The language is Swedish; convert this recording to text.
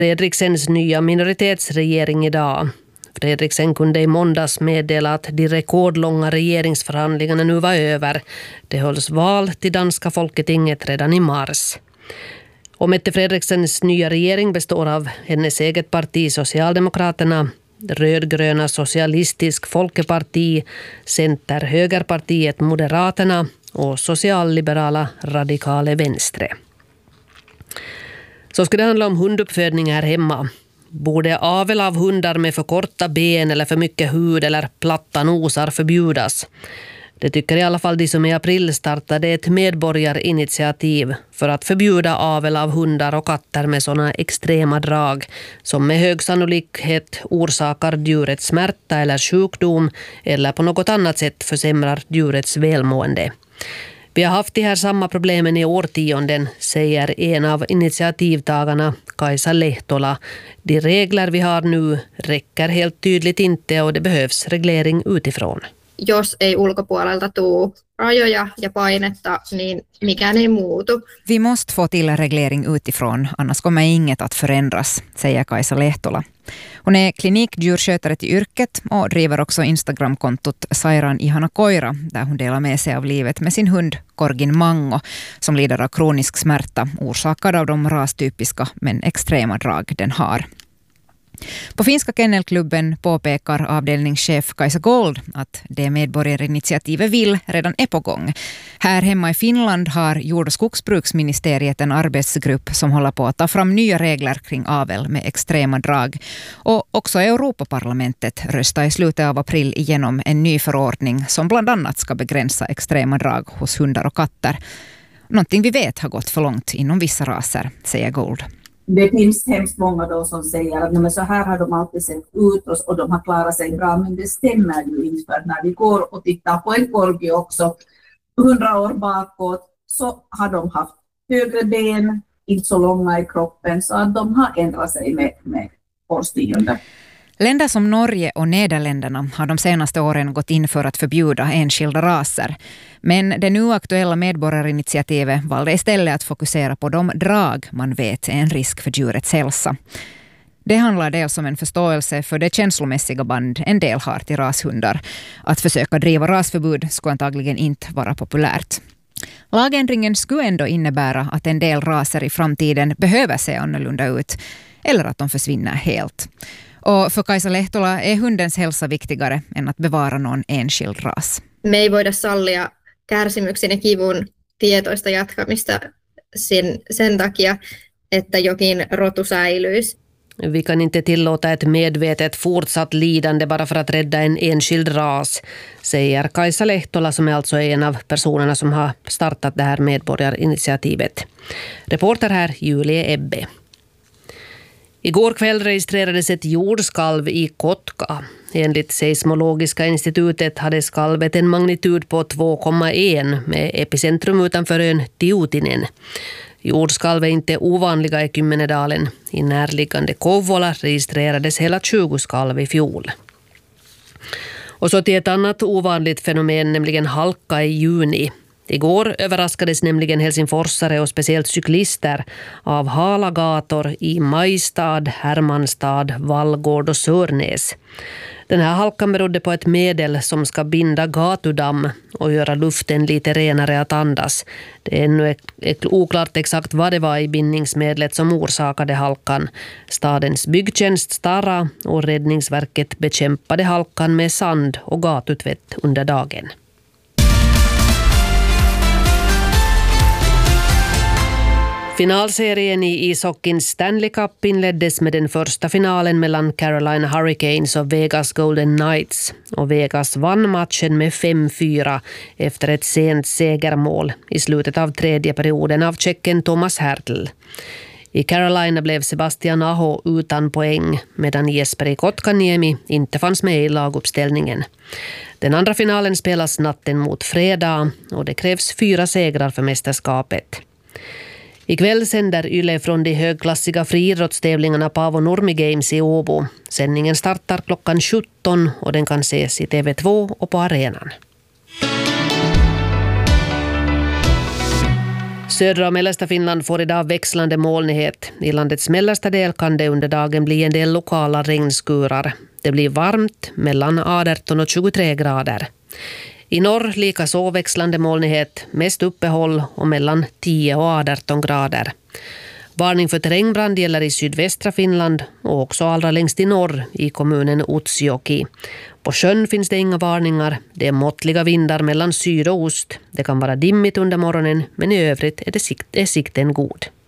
Fredriksens nya minoritetsregering idag. Fredriksen kunde i måndags meddela att de rekordlånga regeringsförhandlingarna nu var över. Det hölls val till danska folketinget redan i mars. Och Mette Fredriksens nya regering består av hennes eget parti Socialdemokraterna, rödgröna Socialistisk Folkeparti, Center-högerpartiet Moderaterna och socialliberala Radikale Venstre. Så skulle det handla om hunduppfödning här hemma. Borde avel av hundar med för korta ben eller för mycket hud eller platta nosar förbjudas? Det tycker i alla fall de som i april startade ett medborgarinitiativ för att förbjuda avel av hundar och katter med sådana extrema drag som med hög sannolikhet orsakar djurets smärta eller sjukdom eller på något annat sätt försämrar djurets välmående. Vi har haft de här samma problemen i årtionden, säger en av initiativtagarna, Kaisa Lehtola. De regler vi har nu räcker helt tydligt inte och det behövs reglering utifrån. Jos ei ulkopuolelta tule rajoja ja painetta, niin mikään ei muutu. Vi måste få till en reglering utifrån, annars kommer inget att förändras, säger Kaisa Lehtola. Hon är klinikdjurskötare till yrket och driver också Instagram-kontot Sairaan ihana koira, där hon delar med sig av livet med sin hund Korgin Mango, som lider av kronisk smärta orsakad av de rastypiska men extrema drag den har. På finska kennelklubben påpekar avdelningschef Kaisa Gold att det medborgarinitiativet vill redan är på gång. Här hemma i Finland har jord- och skogsbruksministeriet en arbetsgrupp som håller på att ta fram nya regler kring avel med extrema drag. Och också Europaparlamentet röstar i slutet av april igenom en ny förordning som bland annat ska begränsa extrema drag hos hundar och katter. Någonting vi vet har gått för långt inom vissa raser, säger Gold. Det finns hemskt många då som säger att men så här har de alltid sett ut och de har klarat sig bra, men det stämmer ju inte, för när vi går och tittar på en korgi också 100 år bakåt så har de haft högre ben, inte så långa i kroppen, så att de har ändrat sig med årtionden. Länder som Norge och Nederländerna har de senaste åren gått in för att förbjuda enskilda raser. Men det nu aktuella medborgarinitiativet valde istället att fokusera på de drag man vet är en risk för djurets hälsa. Det handlar dels om en förståelse för det känslomässiga band en del har till rashundar. Att försöka driva rasförbud skulle antagligen inte vara populärt. Lagändringen skulle ändå innebära att en del raser i framtiden behöver se annorlunda ut eller att de försvinner helt. Och för Kaisa Lehtola är hundens hälsa viktigare än att bevara någon enskild ras. Me ei voida sallia kärsimyksen ja kivun tietoista jatkamista sen takia, että jokin rotu säilyisi. Vi kan inte tillåta ett medvetet fortsatt lidande bara för att rädda en enskild ras, säger Kaisa Lehtola, som är alltså en av personerna som har startat det här medborgarinitiativet. Reporter här Julie Ebbe. Igår kväll registrerades ett jordskalv i Kotka. Enligt Seismologiska institutet hade skalvet en magnitud på 2,1 med epicentrum utanför ön Tiutinen. Jordskalv är inte ovanliga i Kymmenedalen. I närliggande Kouvola registrerades hela 20 skalv i fjol. Och så till ett annat ovanligt fenomen, nämligen halka i juni. Igår överraskades nämligen helsingforsare och speciellt cyklister av hala gator i Majstad, Hermanstad, Vallgård och Sörnäs. Den här halkan berodde på ett medel som ska binda gatudamm och göra luften lite renare att andas. Det är ännu oklart exakt vad det var i bindningsmedlet som orsakade halkan. Stadens byggtjänst Stara och Räddningsverket bekämpade halkan med sand och gatutvätt under dagen. Finalserien i ishockeyn Stanley Cup inleddes med den första finalen mellan Carolina Hurricanes och Vegas Golden Knights. Och Vegas vann matchen med 5-4 efter ett sent segermål i slutet av tredje perioden av tjecken Thomas Hertl. I Carolina blev Sebastian Aho utan poäng, medan Jesperi Kotkaniemi inte fanns med i laguppställningen. Den andra finalen spelas natten mot fredag och det krävs 4 segrar för mästerskapet. Ikväll sänder Yle från de högklassiga friidrottstävlingarna Paavo Nurmi Games i Åbo. Sändningen startar klockan 17 och den kan ses i TV2 och på arenan. Södra och mellersta Finland får idag växlande molnighet. I landets mellersta del kan det under dagen bli en del lokala regnskurar. Det blir varmt mellan 18 och 23 grader. I norr lika så växlande molnighet, mest uppehåll och mellan 10 och 18 grader. Varning för terrängbrand gäller i sydvästra Finland och också allra längst i norr i kommunen Utsjoki. På sjön finns det inga varningar. Det är måttliga vindar mellan syd och ost. Det kan vara dimmigt under morgonen, men i övrigt är sikten god.